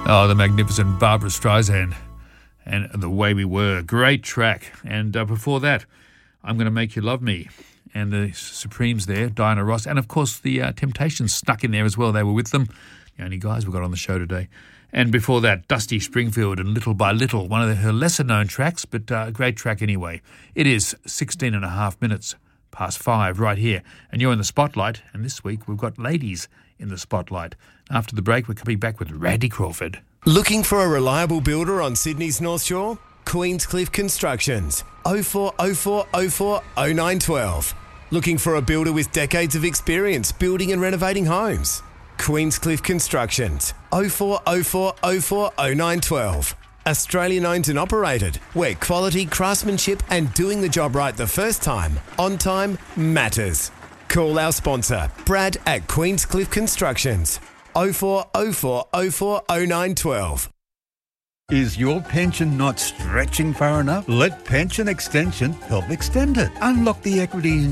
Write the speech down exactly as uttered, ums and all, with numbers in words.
Oh, the magnificent Barbra Streisand and The Way We Were. Great track. And uh, before that, I'm Going to Make You Love Me. And the Supremes there, Diana Ross. And, of course, the uh, Temptations stuck in there as well. They were with them. The only guys we got on the show today. And before that, Dusty Springfield and Little by Little, one of the, her lesser-known tracks, but uh, a great track anyway. It is sixteen and a half minutes past five right here. And you're in the spotlight. And this week we've got ladies in the spotlight. After the break, we're coming back with Randy Crawford. Looking for a reliable builder on Sydney's North Shore? Queenscliff Constructions. oh four oh four oh four oh nine one two. Looking for a builder with decades of experience building and renovating homes? Queenscliff Constructions. oh four oh four oh four oh nine one two. Australian owned and operated, where quality, craftsmanship and doing the job right the first time, on time, matters. Call our sponsor, Brad at Queenscliff Constructions. oh four oh four oh four oh nine one two. Is your pension not stretching far enough? Let Pension Extension help extend it. Unlock the equity in